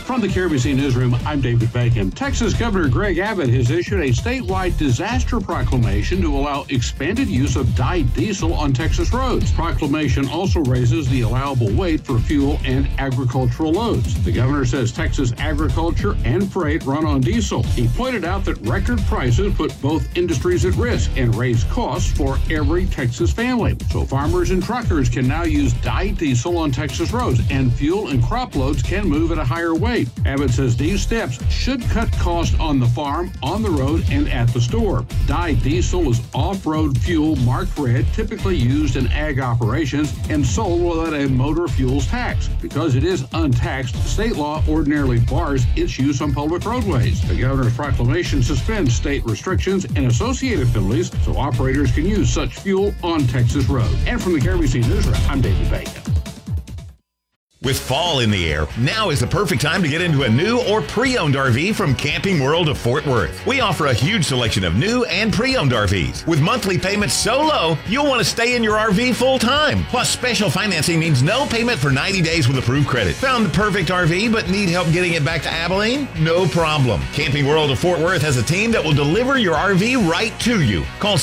From the KRBC Newsroom, I'm David Bacon. Texas Governor Greg Abbott has issued a statewide disaster proclamation to allow expanded use of dyed diesel on Texas roads. Proclamation also raises the allowable weight for fuel and agricultural loads. The governor says Texas agriculture and freight run on diesel. He pointed out that record prices put both industries at risk and raise costs for every Texas family. So farmers and truckers can now use dyed diesel on Texas roads, and fuel and crop loads can move at a higher weight. Abbott says these steps should cut costs on the farm, on the road, and at the store. Dyed diesel is off-road fuel marked red, typically used in ag operations and sold without a motor fuels tax. Because it is untaxed, state law ordinarily bars its use on public roadways. The governor's proclamation suspends state restrictions and associated penalties so operators can use such fuel on Texas roads. And from the KRBC Newsroom, I'm David Bacon. With fall in the air, now is the perfect time to get into a new or pre-owned RV from Camping World of Fort Worth. We offer a huge selection of new and pre-owned RVs. With monthly payments so low, you'll want to stay in your RV full time. Plus, special financing means no payment for 90 days with approved credit. Found the perfect RV but need help getting it back to Abilene? No problem. Camping World of Fort Worth has a team that will deliver your RV right to you. Call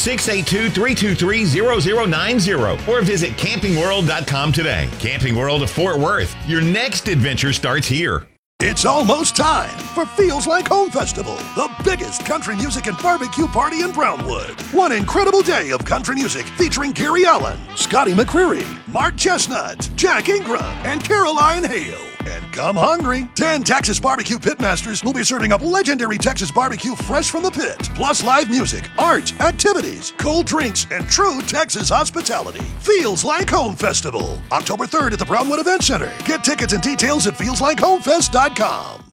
682-323-0090 or visit campingworld.com today. Camping World of Fort Worth. Your next adventure starts here. It's almost time for Feels Like Home Festival, the biggest country music and barbecue party in Brownwood. One incredible day of country music featuring Gary Allen, Scotty McCreery, Mark Chestnut, Jack Ingram, and Caroline Hale. And come hungry. 10 Texas Barbecue Pitmasters will be serving up legendary Texas barbecue fresh from the pit, plus live music, art, activities, cold drinks, and true Texas hospitality. Feels Like Home Festival, October 3rd at the Brownwood Event Center. Get tickets and details at feelslikehomefest.com.